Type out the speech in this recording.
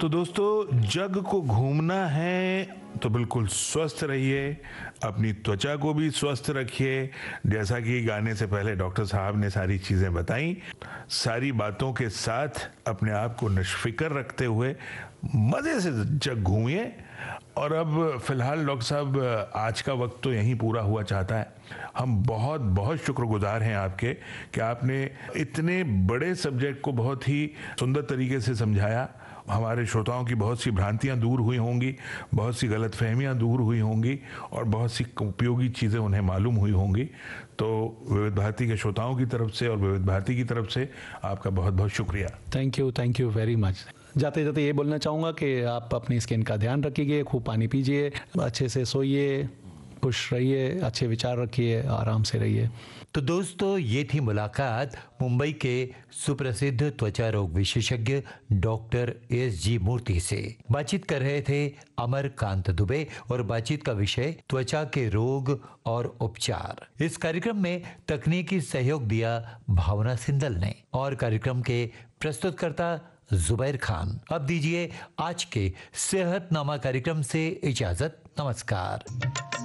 तो दोस्तों, जग को घूमना है तो बिल्कुल स्वस्थ रहिए, अपनी त्वचा को भी स्वस्थ रखिए। जैसा कि गाने से पहले डॉक्टर साहब ने सारी चीज़ें बताई, सारी बातों के साथ अपने आप को निष्फिक्र रखते हुए मज़े से जग घूमिए। और अब फिलहाल डॉक्टर साहब, आज का वक्त तो यहीं पूरा हुआ चाहता है। हम बहुत बहुत शुक्रगुजार हैं आपके कि आपने इतने बड़े सब्जेक्ट को बहुत ही सुंदर तरीके से समझाया। हमारे श्रोताओं की बहुत सी भ्रांतियां दूर हुई होंगी, बहुत सी गलतफहमियां दूर हुई होंगी और बहुत सी उपयोगी चीज़ें उन्हें मालूम हुई होंगी। तो विविध भारती के श्रोताओं की तरफ से और विविध भारती की तरफ से आपका बहुत बहुत शुक्रिया। Thank you very much. जाते जाते ये बोलना चाहूँगा कि आप अपनी स्किन का ध्यान रखिए, खूब पानी पीजिए, अच्छे से सोइए, खुश रहिए, अच्छे विचार रखिए, आराम से रहिए। तो दोस्तों, ये थी मुलाकात मुंबई के सुप्रसिद्ध त्वचा रोग विशेषज्ञ डॉक्टर एस.जी. मूर्ति से। बातचीत कर रहे थे अमरकांत दुबे और बातचीत का विषय त्वचा के रोग और उपचार। इस कार्यक्रम में तकनीकी सहयोग दिया भावना सिंदल ने और कार्यक्रम के प्रस्तुतकर्ता जुबैर खान। अब दीजिए आज के सेहतनामा कार्यक्रम से इजाजत। नमस्कार।